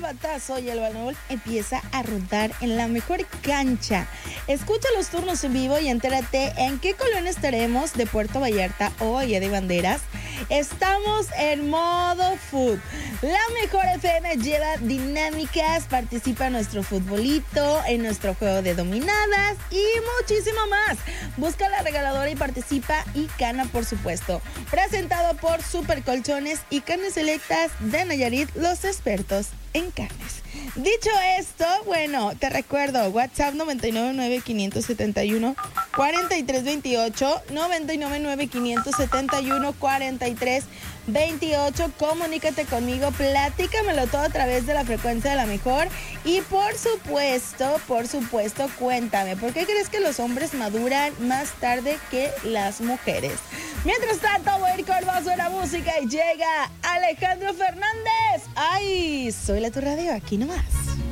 batazo y el balón empieza a rodar en la mejor cancha. Escucha los turnos en vivo y entérate en qué colonia estaremos de Puerto Vallarta o Bahía de Banderas. Estamos en modo food. La mejor FM lleva dinámicas, participa en nuestro futbolito, en nuestro juego de dominadas y muchísimo más. Busca la regaladora y participa y gana, por supuesto. Presentado por Super Colchones y Carnes Selectas de Nayarit, los expertos en carnes. Dicho esto, bueno, te recuerdo, WhatsApp 999-571-4328, 999-571-4328. Comunícate conmigo, platícamelo todo a través de la frecuencia de la mejor. Y por supuesto, cuéntame, ¿por qué crees que los hombres maduran más tarde que las mujeres? Mientras tanto, voy a ir con más buena música y llega Alejandro Fernández. ¡Ay! Soy la tu radio, aquí nomás.